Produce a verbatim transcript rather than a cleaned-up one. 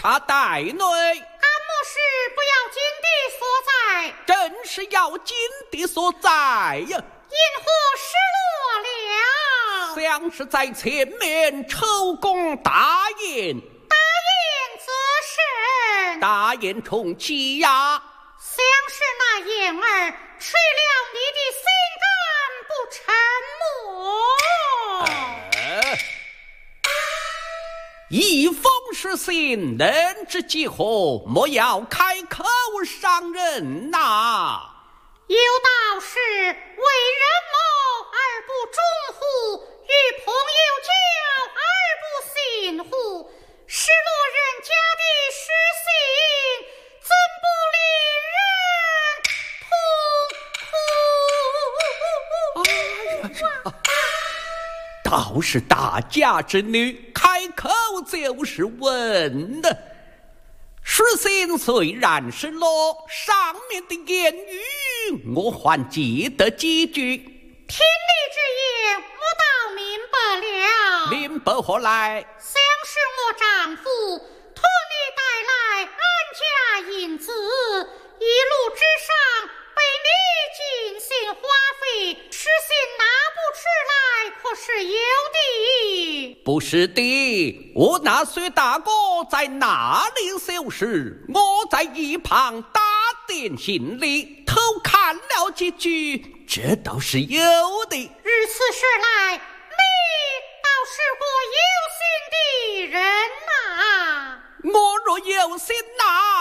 差带内。 干么是不要紧的所在？ 正是要紧的所在呀！ 因何失落了？ 像是在前面抽功大宴。 大宴则甚？ 大宴重启呀！ 像是那燕儿吹了你的心肝不沉默。 呃一封是信，人之几何？莫要开口伤人呐、啊！ 有道是为人谋而不忠乎？与朋友交而不信乎？失落人家的失信，怎不令人痛哭？ 倒是大家之女，开口就是问的。失信虽然失落，上面的言语我还记得几句。 天理之言，我倒明白了。 明白何来？ 像是我丈夫托你带来安家银子，一路之上被你进行花费，失信拿不出来，可是有的。 不是的，我那薛大哥在那里修饰，我在一旁打点行李，偷看了几句，这倒是有的。 如此说来，你倒是个有心的人呐、 我若有心呐、